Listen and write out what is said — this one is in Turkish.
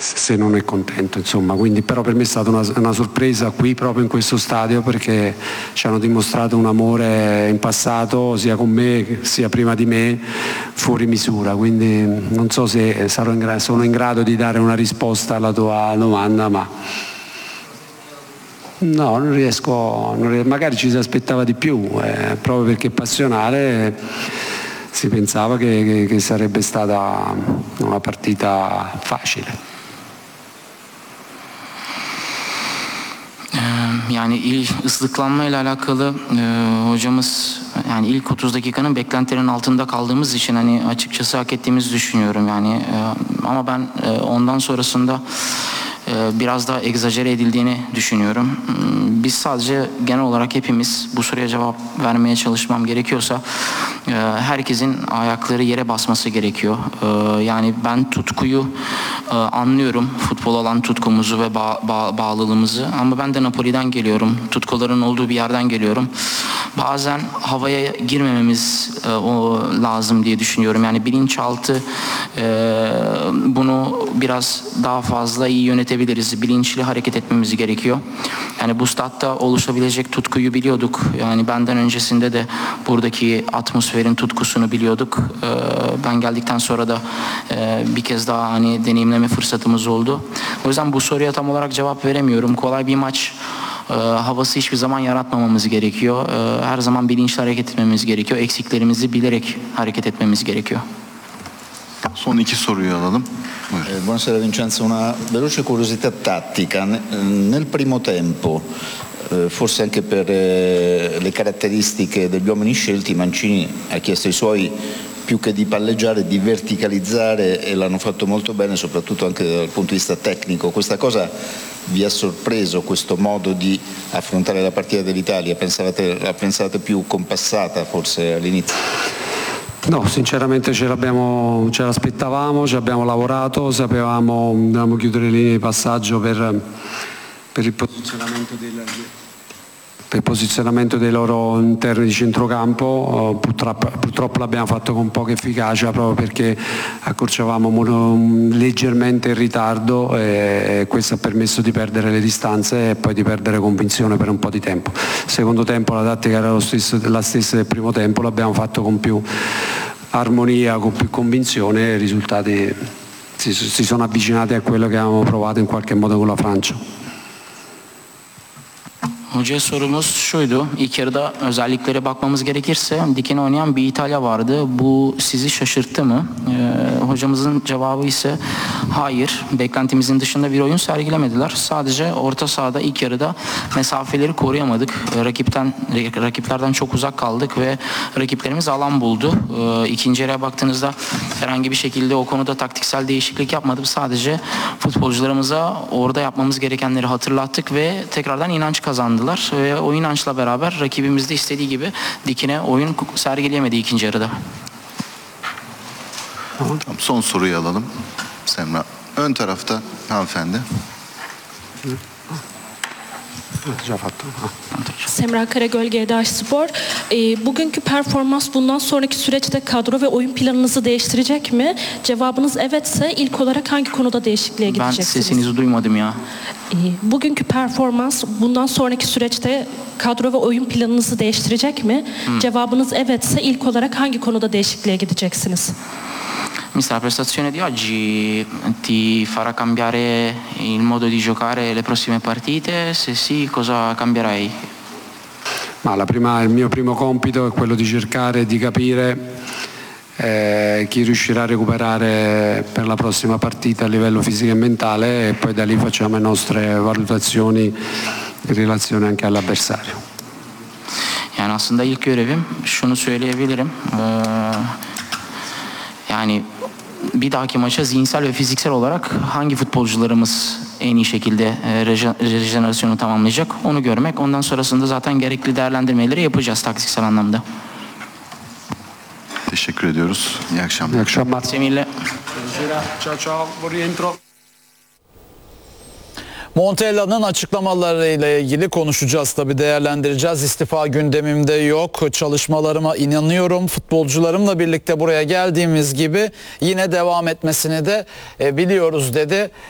se non è contento, insomma. Quindi, però per me è stata una sorpresa qui proprio in questo stadio, perché ci hanno dimostrato un amore in passato sia con me sia prima di me fuori misura, quindi non so se sono in grado di dare una risposta alla tua domanda, ma no, non riesco, magari ci si aspettava di più, proprio perché passionale si pensava che sarebbe stata una partita facile. Yani ıslıklanmayla alakalı hocamız yani ilk 30 dakikanın beklentilerin altında kaldığımız için hani açıkçası hak ettiğimizi düşünüyorum yani ama ben ondan sonrasında biraz daha egzajere edildiğini düşünüyorum. Biz sadece genel olarak hepimiz bu soruya cevap vermeye çalışmam gerekiyorsa herkesin ayakları yere basması gerekiyor. Yani ben tutkuyu anlıyorum, futbol olan tutkumuzu ve bağlılığımızı, ama ben de Napoli'den geliyorum, tutkuların olduğu bir yerden geliyorum. Bazen havaya girmememiz lazım diye düşünüyorum. Yani bilinçaltı bunu biraz daha fazla iyi yönetebiliriz. Bilinçli hareket etmemiz gerekiyor. Yani bu statta oluşabilecek tutkuyu biliyorduk. Yani benden öncesinde de buradaki atmosferin tutkusunu biliyorduk. Ben geldikten sonra da bir kez daha hani deneyimleme fırsatımız oldu. O yüzden bu soruya tam olarak cevap veremiyorum. Kolay bir maç havası hiçbir zaman yaratmamamız gerekiyor. Her zaman bilinçli hareket etmemiz gerekiyor. Eksiklerimizi bilerek hareket etmemiz gerekiyor. Son iki soruyu alalım. Buonasera Vincenzo, una veloce curiosità tattica. Nel primo tempo, forse anche per le caratteristiche degli uomini scelti, Mancini ha chiesto ai suoi più che di palleggiare, di verticalizzare, e l'hanno fatto molto bene, soprattutto anche dal punto di vista tecnico. Questa cosa vi ha sorpreso, questo modo di affrontare la partita dell'Italia? La pensate più compassata forse all'inizio? No, sinceramente ce l'aspettavamo, ci abbiamo lavorato, sapevamo che dovevamo chiudere le linee di passaggio per il posizionamento dei loro interni di centrocampo. Purtroppo l'abbiamo fatto con poca efficacia, proprio perché accorciavamo leggermente il ritardo, e questo ha permesso di perdere le distanze e poi di perdere convinzione per un po' di tempo. Secondo tempo la tattica era la stessa del primo tempo, l'abbiamo fatto con più armonia, con più convinzione, e i risultati si sono avvicinati a quello che avevamo provato in qualche modo con la Francia. Hocaya sorumuz şuydu. İlk yarıda özelliklere bakmamız gerekirse dikine oynayan bir İtalya vardı. Bu sizi şaşırttı mı? Hocamızın cevabı ise hayır. Beklentimizin dışında bir oyun sergilemediler. Sadece orta sahada ilk yarıda mesafeleri koruyamadık. Rakiplerden çok uzak kaldık ve rakiplerimiz alan buldu. İkinci yarıya baktığınızda herhangi bir şekilde o konuda taktiksel değişiklik yapmadık. Sadece futbolcularımıza orada yapmamız gerekenleri hatırlattık ve tekrardan inanç kazandılar. Ve o inançla beraber rakibimiz de istediği gibi dikine oyun sergileyemedi ikinci yarıda. Tamam, son soruyu alalım. Semra. Ön tarafta hanımefendi. Semra Karagölge, Eda Spor. Bugünkü performans bundan sonraki süreçte kadro ve oyun planınızı değiştirecek mi? Cevabınız evetse ilk olarak hangi konuda değişikliğe gideceksiniz? Ben sesinizi duymadım ya. Bugünkü performans bundan sonraki süreçte kadro ve oyun planınızı değiştirecek mi? Cevabınız evetse ilk olarak hangi konuda değişikliğe gideceksiniz? Mister, la prestazione di oggi ti farà cambiare il modo di giocare le prossime partite? Se sì, cosa cambierai? Ma il mio primo compito è quello di cercare di capire chi riuscirà a recuperare per la prossima partita a livello fisico e mentale, e poi da lì facciamo le nostre valutazioni in relazione anche all'avversario. Yani aslında ilk görevim, şunu söyleyebilirim. Yani bir dahaki maça zihinsel ve fiziksel olarak hangi futbolcularımız en iyi şekilde rejenerasyonu tamamlayacak onu görmek. Ondan sonrasında zaten gerekli değerlendirmeleri yapacağız taktiksel anlamda. Teşekkür ediyoruz. İyi akşamlar. İyi akşamlar. Semih'le. Ciao ciao, buon rientro. Montella'nın açıklamalarıyla ilgili konuşacağız, tabii değerlendireceğiz. İstifa gündemimde yok. Çalışmalarıma inanıyorum. Futbolcularımla birlikte buraya geldiğimiz gibi yine devam etmesini de biliyoruz dedi.